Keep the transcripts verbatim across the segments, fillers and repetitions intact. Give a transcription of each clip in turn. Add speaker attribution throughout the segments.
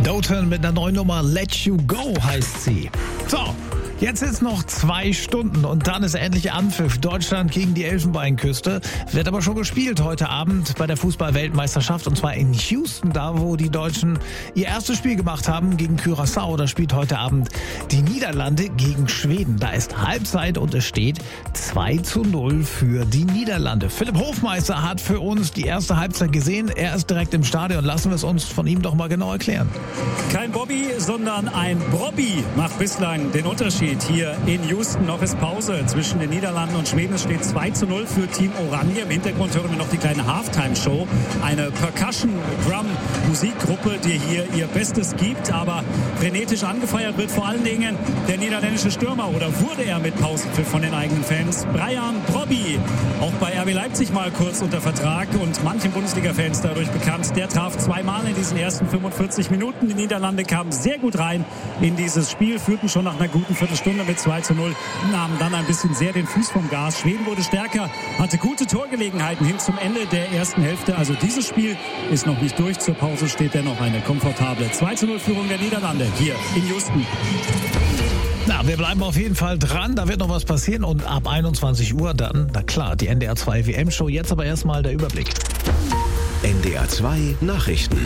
Speaker 1: Doten mit einer neuen Nummer, Let You Go heißt sie. So, jetzt ist noch zwei Stunden und dann ist endlich Anpfiff. Deutschland gegen die Elfenbeinküste. Wird aber schon gespielt heute Abend bei der Fußball-Weltmeisterschaft und zwar in Houston, da wo die Deutschen ihr erstes Spiel gemacht haben gegen Curaçao. Da spielt heute Abend die Niederlande gegen Schweden. Da ist Halbzeit und es steht zwei zu null für die Niederlande. Philipp Hofmeister hat für uns die erste Halbzeit gesehen. Er ist direkt im Stadion. Lassen wir es uns von ihm doch mal genau erklären.
Speaker 2: Kein Bobby, sondern ein Brobby macht bislang den Unterschied. Hier in Houston noch ist Pause zwischen den Niederlanden und Schweden. Es steht zwei zu null für Team Oranje. Im Hintergrund hören wir noch die kleine Halftime-Show. Eine Percussion-Drum-Musikgruppe, die hier ihr Bestes gibt. Aber frenetisch angefeiert wird vor allen Dingen der niederländische Stürmer. Oder wurde er mit Pausenpfiff von den eigenen Fans? Bryan Brobby, auch bei R B Leipzig mal kurz unter Vertrag und manchen Bundesliga-Fans dadurch bekannt. Der traf zweimal in diesen ersten fünfundvierzig Minuten. Die Niederlande kamen sehr gut rein in dieses Spiel, führten schon nach einer guten Viertelstunde mit zwei zu null, nahmen dann ein bisschen sehr den Fuß vom Gas. Schweden wurde stärker, hatte gute Torgelegenheiten hin zum Ende der ersten Hälfte. Also dieses Spiel ist noch nicht durch. Zur Pause steht dennoch eine komfortable zwei zu null Führung der Niederlande hier in Houston.
Speaker 1: Na, wir bleiben auf jeden Fall dran, da wird noch was passieren und ab einundzwanzig Uhr dann, na klar, die N D R zwei W M-Show. Jetzt aber erstmal der Überblick.
Speaker 3: N D R zwei Nachrichten.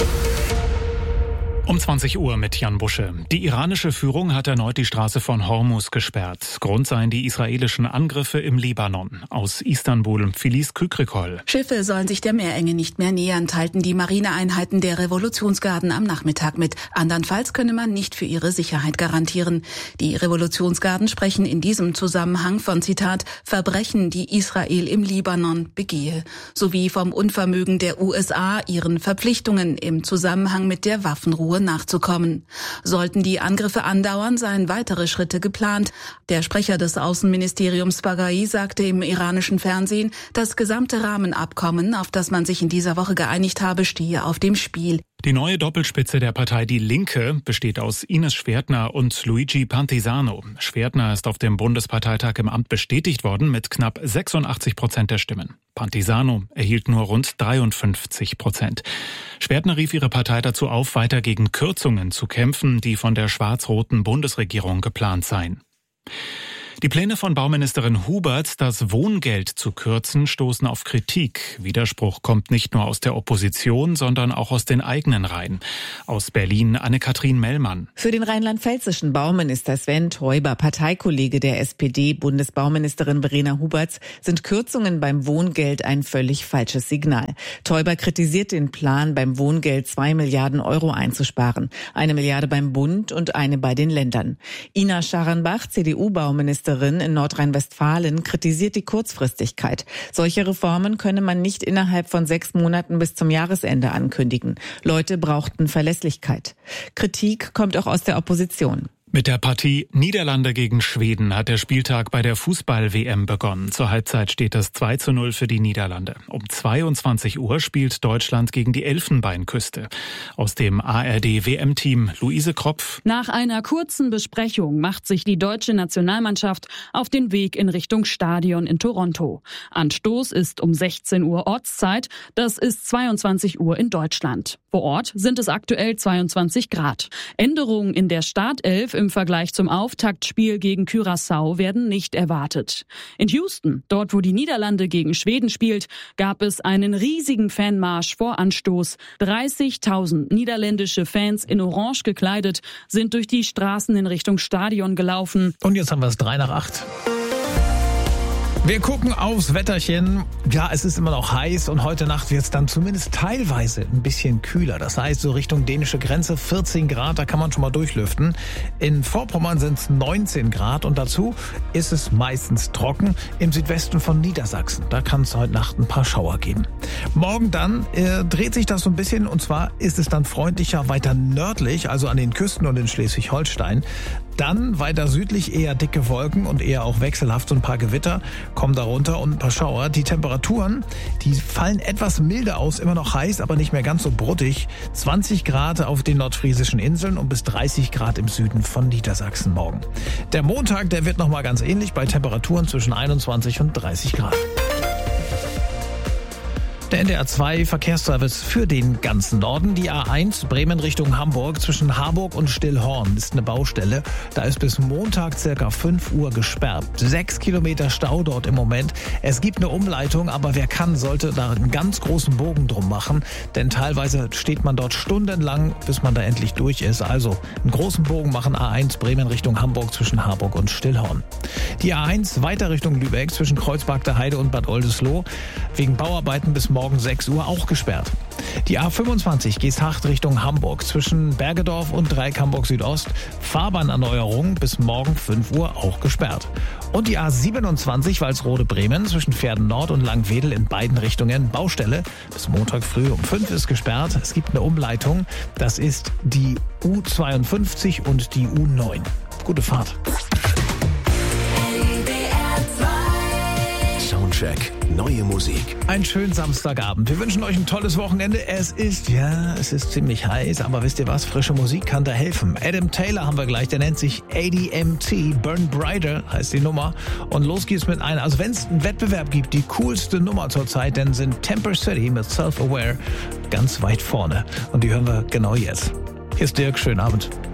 Speaker 4: Um zwanzig Uhr mit Jan Busche. Die iranische Führung hat erneut die Straße von Hormuz gesperrt. Grund seien die israelischen Angriffe im Libanon. Aus Istanbul, Filiz Kükrikol.
Speaker 5: Schiffe sollen sich der Meerenge nicht mehr nähern, teilten die Marineeinheiten der Revolutionsgarden am Nachmittag mit. Andernfalls könne man nicht für ihre Sicherheit garantieren. Die Revolutionsgarden sprechen in diesem Zusammenhang von, Zitat, Verbrechen, die Israel im Libanon begehe, sowie vom Unvermögen der U S A, ihren Verpflichtungen im Zusammenhang mit der Waffenruhe nachzukommen. Sollten die Angriffe andauern, seien weitere Schritte geplant. Der Sprecher des Außenministeriums Baghai sagte im iranischen Fernsehen, das gesamte Rahmenabkommen, auf das man sich in dieser Woche geeinigt habe, stehe auf dem Spiel.
Speaker 4: Die neue Doppelspitze der Partei Die Linke besteht aus Ines Schwertner und Luigi Pantisano. Schwertner ist auf dem Bundesparteitag im Amt bestätigt worden mit knapp sechsundachtzig Prozent der Stimmen. Pantisano erhielt nur rund dreiundfünfzig Prozent. Schwertner rief ihre Partei dazu auf, weiter gegen Kürzungen zu kämpfen, die von der schwarz-roten Bundesregierung geplant seien. Die Pläne von Bauministerin Hubert, das Wohngeld zu kürzen, stoßen auf Kritik. Widerspruch kommt nicht nur aus der Opposition, sondern auch aus den eigenen Reihen. Aus Berlin Anne-Kathrin Mellmann.
Speaker 6: Für den rheinland-pfälzischen Bauminister Sven Teuber, Parteikollege der S P D-Bundesbauministerin Verena Huberts, sind Kürzungen beim Wohngeld ein völlig falsches Signal. Teuber kritisiert den Plan, beim Wohngeld zwei Milliarden Euro einzusparen. Eine Milliarde beim Bund und eine bei den Ländern. Ina Scharenbach, C D U-Bauministerin in Nordrhein-Westfalen, kritisiert die Kurzfristigkeit. Solche Reformen könne man nicht innerhalb von sechs Monaten bis zum Jahresende ankündigen. Leute brauchten Verlässlichkeit. Kritik kommt auch aus der Opposition.
Speaker 4: Mit der Partie Niederlande gegen Schweden hat der Spieltag bei der Fußball-W M begonnen. Zur Halbzeit steht es zwei zu null für die Niederlande. Um zweiundzwanzig Uhr spielt Deutschland gegen die Elfenbeinküste. Aus dem A R D-W M-Team Luise Kropf.
Speaker 7: Nach einer kurzen Besprechung macht sich die deutsche Nationalmannschaft auf den Weg in Richtung Stadion in Toronto. Anstoß ist um sechzehn Uhr Ortszeit, das ist zweiundzwanzig Uhr in Deutschland. Vor Ort sind es aktuell zweiundzwanzig Grad. Änderungen in der Startelf im Vergleich zum Auftaktspiel gegen Curaçao werden nicht erwartet. In Houston, dort wo die Niederlande gegen Schweden spielt, gab es einen riesigen Fanmarsch vor Anstoß. dreißigtausend niederländische Fans in Orange gekleidet sind durch die Straßen in Richtung Stadion gelaufen.
Speaker 1: Und jetzt haben wir es drei nach acht. Wir gucken aufs Wetterchen. Ja, es ist immer noch heiß und heute Nacht wird es dann zumindest teilweise ein bisschen kühler. Das heißt, so Richtung dänische Grenze vierzehn Grad, da kann man schon mal durchlüften. In Vorpommern sind es neunzehn Grad und dazu ist es meistens trocken im Südwesten von Niedersachsen. Da kann es heute Nacht ein paar Schauer geben. Morgen dann äh, dreht sich das so ein bisschen und zwar ist es dann freundlicher weiter nördlich, also an den Küsten und in Schleswig-Holstein. Dann weiter südlich eher dicke Wolken und eher auch wechselhaft so ein paar Gewitter kommen darunter und ein paar Schauer. Die Temperaturen, die fallen etwas milder aus, immer noch heiß, aber nicht mehr ganz so bruttig. zwanzig Grad auf den nordfriesischen Inseln und bis dreißig Grad im Süden von Niedersachsen morgen. Der Montag, der wird nochmal ganz ähnlich bei Temperaturen zwischen einundzwanzig und dreißig Grad. Der N D R zwei Verkehrsservice für den ganzen Norden. Die A eins Bremen Richtung Hamburg zwischen Harburg und Stillhorn ist eine Baustelle. Da ist bis Montag circa fünf Uhr gesperrt. Sechs Kilometer Stau dort im Moment. Es gibt eine Umleitung, aber wer kann, sollte da einen ganz großen Bogen drum machen. Denn teilweise steht man dort stundenlang, bis man da endlich durch ist. Also einen großen Bogen machen. A eins Bremen Richtung Hamburg zwischen Harburg und Stillhorn. Die A eins weiter Richtung Lübeck zwischen Kreuzberg der Heide und Bad Oldesloe. Wegen Bauarbeiten bis morgen sechs Uhr auch gesperrt. Die A fünfundzwanzig Geesthacht Richtung Hamburg zwischen Bergedorf und Dreieck Hamburg Südost. Fahrbahnerneuerung bis morgen fünf Uhr auch gesperrt. Und die A siebenundzwanzig Walsrode Bremen zwischen Pferden Nord und Langwedel in beiden Richtungen. Baustelle bis Montag früh um fünf ist gesperrt. Es gibt eine Umleitung. Das ist die U zweiundfünfzig und die U neun. Gute Fahrt.
Speaker 3: Soundcheck. Neue Musik.
Speaker 1: Einen schönen Samstagabend. Wir wünschen euch ein tolles Wochenende. Es ist, ja, es ist ziemlich heiß, aber wisst ihr was? Frische Musik kann da helfen. Adam Taylor haben wir gleich, der nennt sich A D M T. Burn Brighter heißt die Nummer. Und los geht's mit einer. Also wenn es einen Wettbewerb gibt, die coolste Nummer zurzeit, dann sind Temper City mit Self-Aware ganz weit vorne. Und die hören wir genau jetzt. Hier ist Dirk, schönen Abend.